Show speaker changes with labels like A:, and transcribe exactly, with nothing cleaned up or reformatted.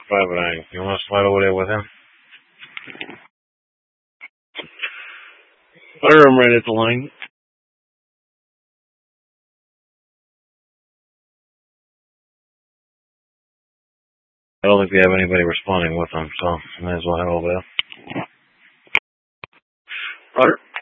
A: private eye. You want to slide over there with him? Or I'm right at the line. I don't think we have anybody responding with them, so might as well head over there. Roger.